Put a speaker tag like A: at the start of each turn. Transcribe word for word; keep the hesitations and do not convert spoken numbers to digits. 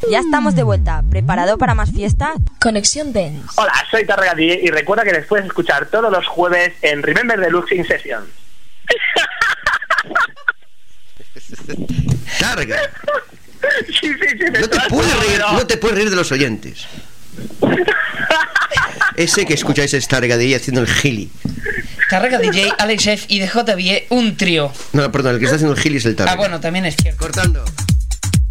A: Ya estamos de vuelta. ¿Preparado para más fiesta?
B: Conexión Dance.
C: Hola, soy Tarrega D J y recuerda que les puedes escuchar todos los jueves en Remember Deluxe In Session.
D: Targa.
C: Sí, sí, sí.
D: No te puedes reír, no te puedes reír de los oyentes. Ese que escucháis es Targa D J haciendo el gili.
E: Tarrega D J, Alex F y D J B, un trío.
D: No, perdón, el que está haciendo el gili es el Targa.
E: Ah, bueno, también es cierto.
D: Cortando.